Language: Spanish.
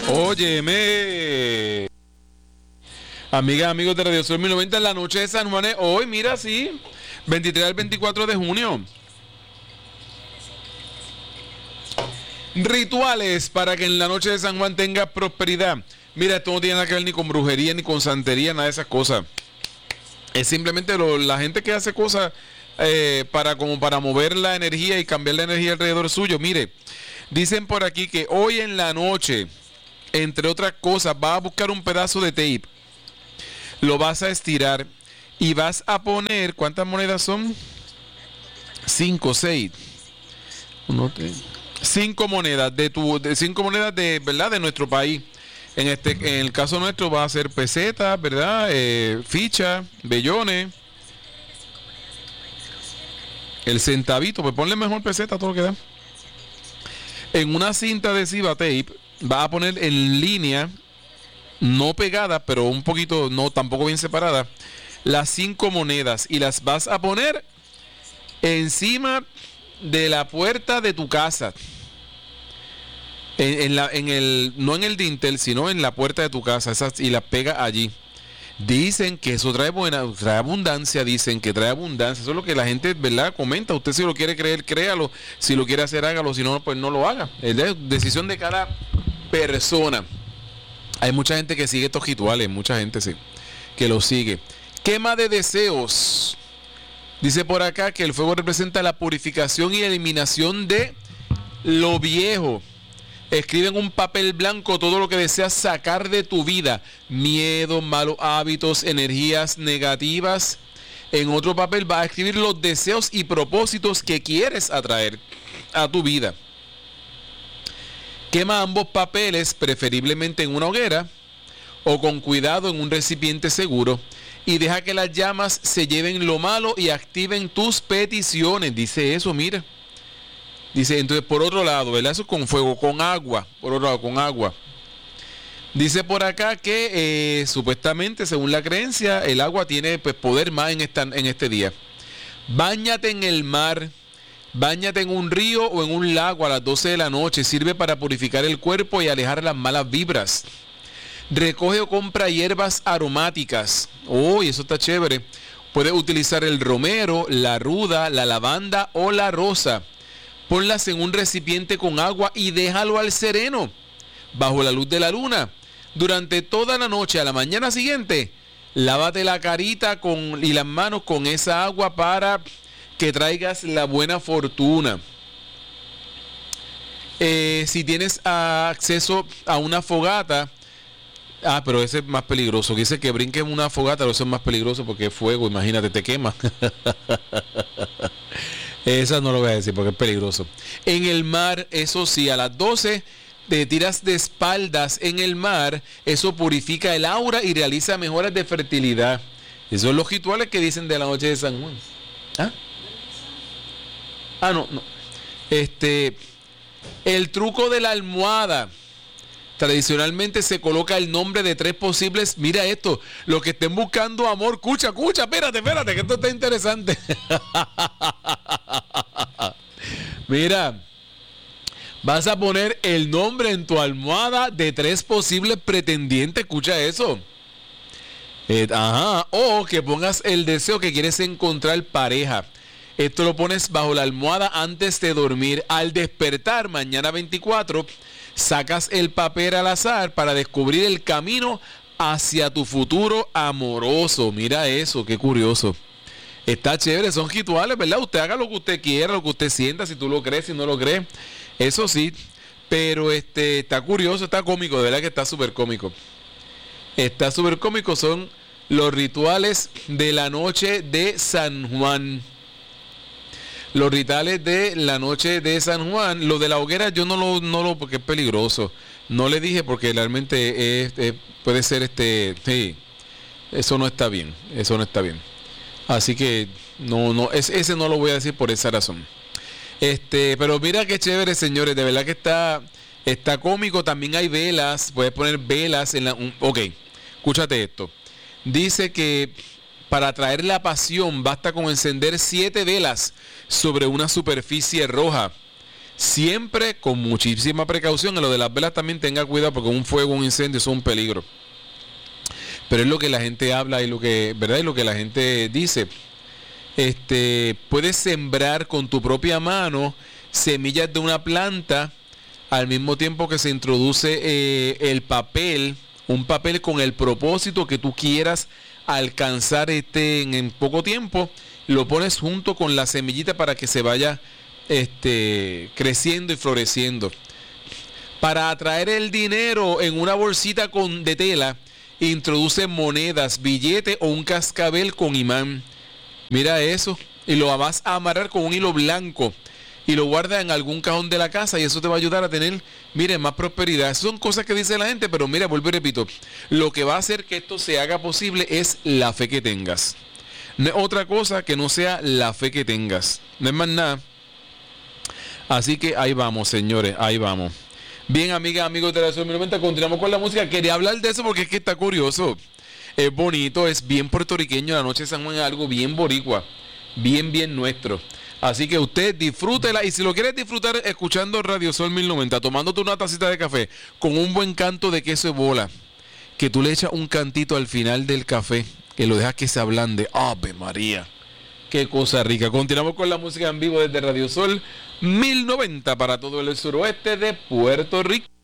Óyeme. Amigas, amigos de Radio Sol 1090, en la noche de San Juan, hoy, mira, sí, 23 al 24 de junio. Rituales para que en la noche de San Juan tenga prosperidad. Mira, esto no tiene nada que ver ni con brujería, ni con santería, nada de esas cosas. Es simplemente la gente que hace cosas para mover la energía y cambiar la energía alrededor suyo. Mire, dicen por aquí que hoy en la noche, entre otras cosas, vas a buscar un pedazo de tape, lo vas a estirar y vas a poner, ¿cuántas monedas son? 5, 6. 5 monedas cinco monedas de, ¿verdad?, de nuestro país. En el caso nuestro va a ser pesetas, ¿verdad? Ficha, bellones. El centavito, pues ponle mejor peseta, todo lo que da. En una cinta adhesiva tape va a poner en línea, no pegada, pero un poquito, no tampoco bien separada, las 5 monedas y las vas a poner encima de la puerta de tu casa. No en el dintel, sino en la puerta de tu casa, y las pega allí. Dicen que eso trae abundancia, dicen que trae abundancia. Eso es lo que la gente, ¿verdad?, comenta. Usted si lo quiere creer, créalo. Si lo quiere hacer, hágalo. Si no, pues no lo haga. Es decisión de cada persona. Hay mucha gente que sigue estos rituales, mucha gente sí, que lo sigue. Quema de deseos. Dice por acá que el fuego representa la purificación y eliminación de lo viejo. Escribe en un papel blanco todo lo que deseas sacar de tu vida. Miedo, malos hábitos, energías negativas. En otro papel vas a escribir los deseos y propósitos que quieres atraer a tu vida. Quema ambos papeles, preferiblemente en una hoguera o con cuidado en un recipiente seguro, y deja que las llamas se lleven lo malo y activen tus peticiones. Dice eso, mira. Dice, entonces, por otro lado, ¿verdad? Eso con fuego, con agua. Por otro lado, con agua. Dice por acá que supuestamente, según la creencia, el agua tiene, pues, poder más en este día. Báñate en el mar, báñate en un río o en un lago a las 12 de la noche. Sirve para purificar el cuerpo y alejar las malas vibras. Recoge o compra hierbas aromáticas. Oh, y eso está chévere. Puedes utilizar el romero, la ruda, la lavanda o la rosa. Ponlas en un recipiente con agua y déjalo al sereno, bajo la luz de la luna. Durante toda la noche, a la mañana siguiente, lávate la carita y las manos con esa agua para que traigas la buena fortuna. Si tienes acceso a una fogata, pero ese es más peligroso. Dice que brinque en una fogata, pero eso es más peligroso porque es fuego, imagínate, te quema. Esa no lo voy a decir porque es peligroso. En el mar, eso sí, a las 12 te tiras de espaldas en el mar. Eso purifica el aura y realiza mejoras de fertilidad. Esos son los rituales que dicen de la noche de San Juan. No. El truco de la almohada. Tradicionalmente se coloca el nombre de 3 posibles. Mira esto, los que estén buscando amor, escucha, espérate, que esto está interesante. Mira, vas a poner el nombre en tu almohada de 3 posibles pretendientes, escucha eso. O que pongas el deseo que quieres encontrar pareja. Esto lo pones bajo la almohada antes de dormir. Al despertar mañana 24, sacas el papel al azar para descubrir el camino hacia tu futuro amoroso. Mira eso, qué curioso. Está chévere, son rituales, ¿verdad? Usted haga lo que usted quiera, lo que usted sienta, si tú lo crees, si no lo crees. Eso sí, pero está curioso, está cómico, de verdad que está súper cómico. Está súper cómico, son los rituales de la noche de San Juan. Los rituales de la noche de San Juan. Lo de la hoguera yo no lo porque es peligroso. No le dije porque realmente puede ser sí, eso no está bien. Así que ese no lo voy a decir por esa razón. Pero mira qué chévere, señores, de verdad que está cómico. También hay velas, puedes poner velas en ok, escúchate esto. Dice que para atraer la pasión basta con encender 7 velas sobre una superficie roja. siempre con muchísima precaución. En lo de las velas también tenga cuidado, porque un fuego, un incendio, eso es un peligro. Pero es lo que la gente habla y lo que, ¿verdad? Y lo que la gente dice. Puedes sembrar con tu propia mano semillas de una planta al mismo tiempo que se introduce el papel, un papel con el propósito que tú quieras alcanzar en poco tiempo. Lo pones junto con la semillita para que se vaya creciendo y floreciendo. Para atraer el dinero en una bolsita de tela, introduce monedas, billete o un cascabel con imán. Mira eso. Y lo vas a amarrar con un hilo blanco y lo guardas en algún cajón de la casa, y eso te va a ayudar a tener, mire, más prosperidad. Esas son cosas que dice la gente, pero mira, vuelvo y repito, lo que va a hacer que esto se haga posible es la fe que tengas. No es otra cosa que no sea la fe que tengas. No es más nada. Así que ahí vamos, señores, ahí vamos. Bien, amigas, amigos de la Sol 1090, continuamos con la música. Quería hablar de eso porque es que está curioso. Es bonito, es bien puertorriqueño. La noche de San Juan es algo bien boricua, bien nuestro. Así que usted disfrútela, y si lo quieres disfrutar escuchando Radio Sol 1090, tomándote una tacita de café con un buen canto de queso de bola, que tú le echas un cantito al final del café, que lo dejas que se ablande. ¡Ave María! ¡Qué cosa rica! Continuamos con la música en vivo desde Radio Sol 1090 para todo el suroeste de Puerto Rico.